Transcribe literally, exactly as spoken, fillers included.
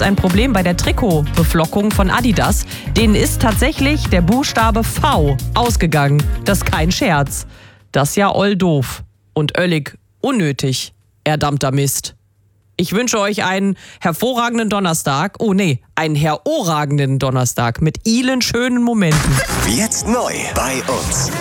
es ein Problem bei der Trikotbeflockung von Adidas. Denen ist tatsächlich der Buchstabe V ausgegangen. Das ist kein Scherz. Das ist ja oll doof und öllig unnötig, erdammter Mist. Ich wünsche euch einen hervorragenden Donnerstag. Oh nee, einen hervorragenden Donnerstag mit vielen schönen Momenten. Jetzt neu bei uns.